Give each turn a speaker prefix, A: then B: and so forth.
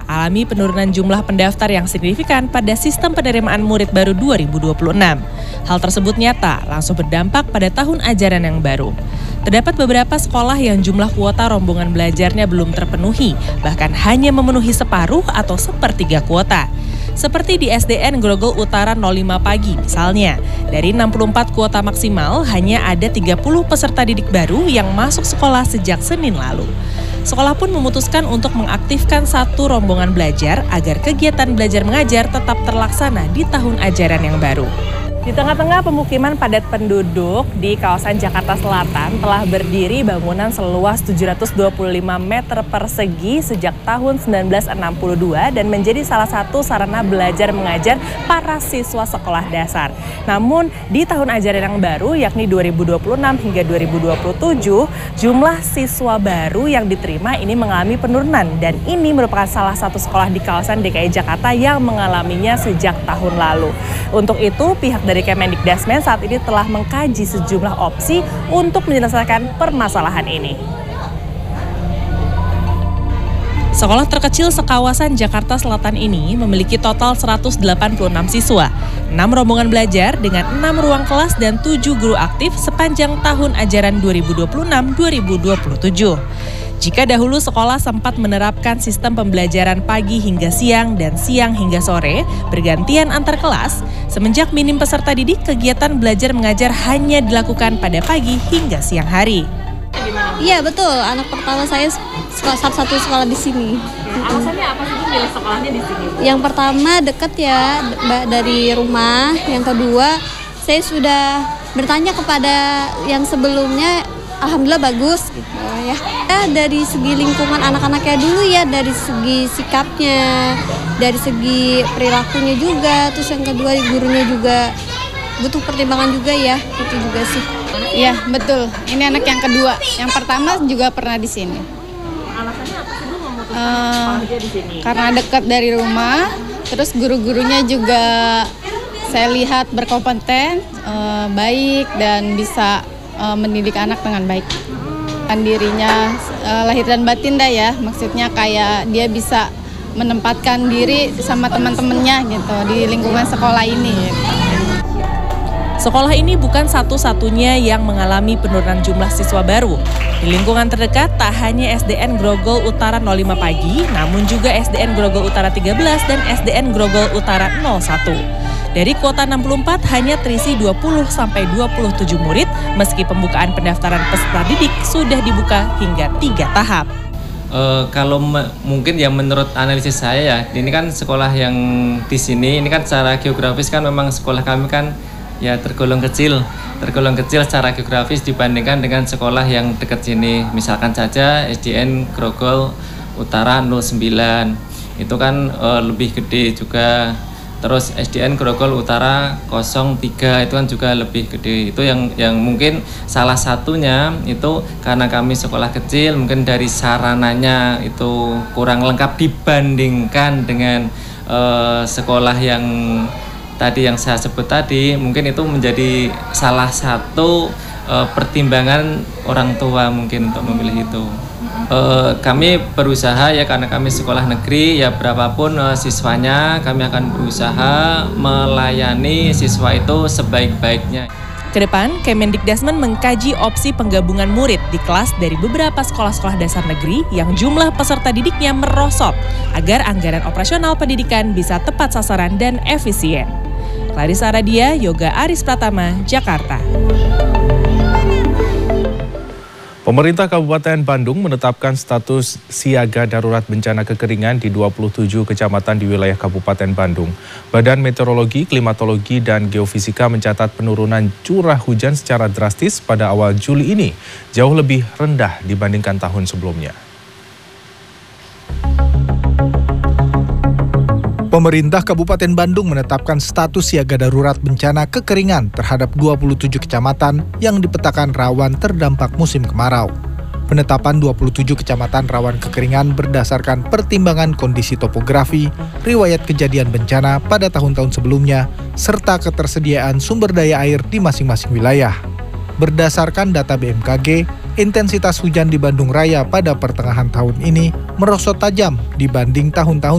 A: alami penurunan jumlah pendaftar yang signifikan pada sistem penerimaan murid baru 2026. Hal tersebut nyata langsung berdampak pada tahun ajaran yang baru. Terdapat beberapa sekolah yang jumlah kuota rombongan belajarnya belum terpenuhi, bahkan hanya memenuhi separuh atau sepertiga kuota. Seperti di SDN Grogol Utara 05 Pagi misalnya, dari 64 kuota maksimal hanya ada 30 peserta didik baru yang masuk sekolah sejak Senin lalu. Sekolah pun memutuskan untuk mengaktifkan satu rombongan belajar agar kegiatan belajar mengajar tetap terlaksana di tahun ajaran yang baru. Di tengah-tengah pemukiman padat penduduk di kawasan Jakarta Selatan telah berdiri bangunan seluas 725 meter persegi sejak tahun 1962 dan menjadi salah satu sarana belajar mengajar para siswa sekolah dasar. Namun di tahun ajaran yang baru yakni 2026 hingga 2027, jumlah siswa baru yang diterima ini mengalami penurunan dan ini merupakan salah satu sekolah di kawasan DKI Jakarta yang mengalaminya sejak tahun lalu. Untuk itu pihak dari Kemendikdasmen saat ini telah mengkaji sejumlah opsi untuk menyelesaikan permasalahan ini. Sekolah terkecil sekawasan Jakarta Selatan ini memiliki total 186 siswa, 6 rombongan belajar dengan 6 ruang kelas dan 7 guru aktif sepanjang tahun ajaran 2026-2027. Jika dahulu sekolah sempat menerapkan sistem pembelajaran pagi hingga siang dan siang hingga sore, bergantian antar kelas, semenjak minim peserta didik, kegiatan belajar mengajar hanya dilakukan pada pagi hingga siang hari.
B: Iya betul, anak pertama saya satu sekolah di sini.
A: Alasannya apa sih milih sekolahnya di sini?
B: Yang pertama dekat ya dari rumah, yang kedua saya sudah bertanya kepada yang sebelumnya, alhamdulillah bagus gitu ya. Dari segi lingkungan anak-anaknya dulu ya, dari segi sikapnya, dari segi perilakunya juga, terus yang kedua gurunya juga butuh pertimbangan juga ya, itu juga sih.
C: Iya betul, ini anak yang kedua, yang pertama juga pernah di sini.
A: Alasannya apa sih memutuskan sekolahnya di sini?
C: Karena dekat dari rumah, terus guru-gurunya juga saya lihat berkompeten, baik dan bisa mendidik anak dengan baik. Dirinya lahir dan batin dah ya, maksudnya kayak dia bisa menempatkan diri sama teman-temannya gitu di lingkungan sekolah ini.
A: Sekolah ini bukan satu-satunya yang mengalami penurunan jumlah siswa baru. Di lingkungan terdekat tak hanya SDN Grogol Utara 05 Pagi, namun juga SDN Grogol Utara 13 dan SDN Grogol Utara 01. Dari kuota 64 hanya terisi 20-27 murid, meski pembukaan pendaftaran peserta didik sudah dibuka hingga 3 tahap.
D: Kalau mungkin ya menurut analisis saya ya, ini kan sekolah yang di sini, ini kan secara geografis kan memang sekolah kami kan ya tergolong kecil secara geografis dibandingkan dengan sekolah yang dekat sini. Misalkan saja SDN Grogol Utara 09, itu kan lebih gede juga. Terus SDN Grogol Utara 03 itu kan juga lebih gede. Itu yang mungkin salah satunya itu karena kami sekolah kecil, mungkin dari sarananya itu kurang lengkap dibandingkan dengan sekolah yang tadi yang saya sebut tadi. Mungkin itu menjadi salah satu pertimbangan orang tua mungkin untuk memilih itu. Kami berusaha ya, karena kami sekolah negeri ya, berapapun siswanya kami akan berusaha melayani siswa itu sebaik-baiknya.
A: Kedepan, Kemendikdasmen mengkaji opsi penggabungan murid di kelas dari beberapa sekolah-sekolah dasar negeri yang jumlah peserta didiknya merosot agar anggaran operasional pendidikan bisa tepat sasaran dan efisien. Clarissa Radia, Yoga Aris Pratama, Jakarta.
E: Pemerintah Kabupaten Bandung menetapkan status siaga darurat bencana kekeringan di 27 kecamatan di wilayah Kabupaten Bandung. Badan Meteorologi, Klimatologi, dan Geofisika mencatat penurunan curah hujan secara drastis pada awal Juli ini, jauh lebih rendah dibandingkan tahun sebelumnya.
F: Pemerintah Kabupaten Bandung menetapkan status siaga darurat bencana kekeringan terhadap 27 kecamatan yang dipetakan rawan terdampak musim kemarau. Penetapan 27 kecamatan rawan kekeringan berdasarkan pertimbangan kondisi topografi, riwayat kejadian bencana pada tahun-tahun sebelumnya, serta ketersediaan sumber daya air di masing-masing wilayah. Berdasarkan data BMKG, intensitas hujan di Bandung Raya pada pertengahan tahun ini merosot tajam dibanding tahun-tahun